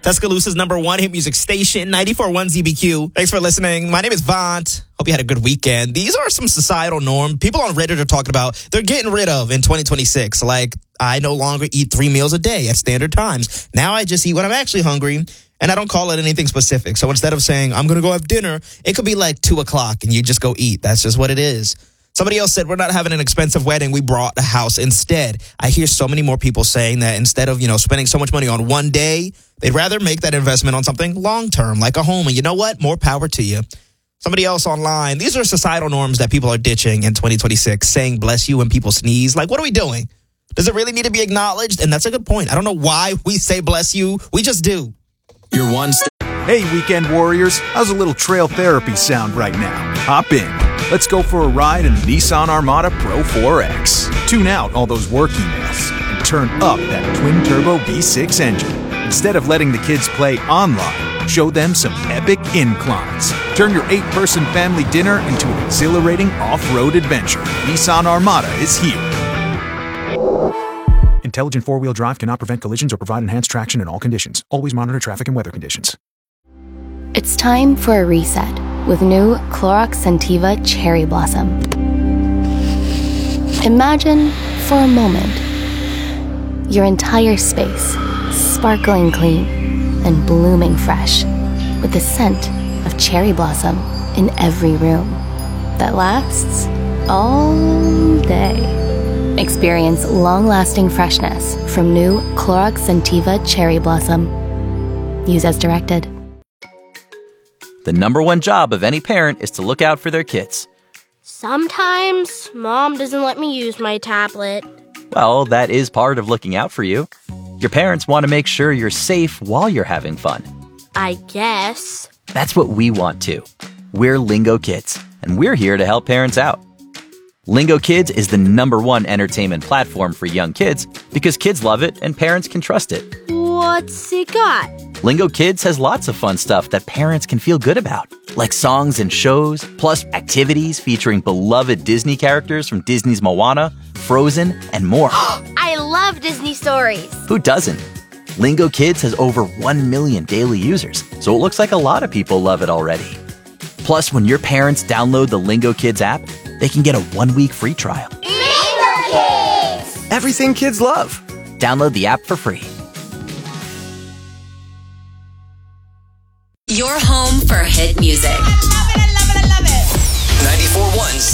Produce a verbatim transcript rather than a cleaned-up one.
Tuscaloosa's number one hit music station, ninety-four point one Z B Q. Thanks for listening. My name is Vaunt. Hope you had a good weekend. These are some societal norms people on Reddit are talking about. They're getting rid of in twenty twenty-six. Like, I no longer eat three meals a day at standard times. Now I just eat when I'm actually hungry, and I don't call it anything specific. So instead of saying, I'm going to go have dinner, it could be like two o'clock, and you just go eat. That's just what it is. Somebody else said, we're not having an expensive wedding. We brought a house instead. I hear so many more people saying that instead of, you know, spending so much money on one day, they'd rather make that investment on something long-term, like a home. And you know what? More power to you. Somebody else online, these are societal norms that people are ditching in twenty twenty-six, saying bless you when people sneeze. Like, what are we doing? Does it really need to be acknowledged? And that's a good point. I don't know why we say bless you. We just do. You're one step. Hey, weekend warriors. How's a little trail therapy sound right now? Hop in. Let's go for a ride in the Nissan Armada Pro four X. Tune out all those work emails and turn up that twin-turbo V six engine. Instead of letting the kids play online, show them some epic inclines. Turn your eight-person family dinner into an exhilarating off-road adventure. Nissan Armada is here. Intelligent four-wheel drive cannot prevent collisions or provide enhanced traction in all conditions. Always monitor traffic and weather conditions. It's time for a reset with new Clorox Scentiva Cherry Blossom. Imagine, for a moment, your entire space sparkling clean and blooming fresh with the scent of cherry blossom in every room that lasts all day. Experience long-lasting freshness from new Clorox Scentiva Cherry Blossom. Use as directed. The number one job of any parent is to look out for their kids. Sometimes Mom doesn't let me use my tablet. Well, that is part of looking out for you. Your parents want to make sure you're safe while you're having fun. I guess. That's what we want too. We're Lingo Kids, and we're here to help parents out. Lingo Kids is the number one entertainment platform for young kids because kids love it and parents can trust it. What's it got? Lingo Kids has lots of fun stuff that parents can feel good about, like songs and shows, plus activities featuring beloved Disney characters from Disney's Moana, Frozen, and more. I love Disney stories. Who doesn't? Lingo Kids has over one million daily users, so it looks like a lot of people love it already. Plus, when your parents download the Lingo Kids app, they can get a one-week free trial. Lingo Kids! Everything kids love. Download the app for free. Your home for hit music. ninety-four point one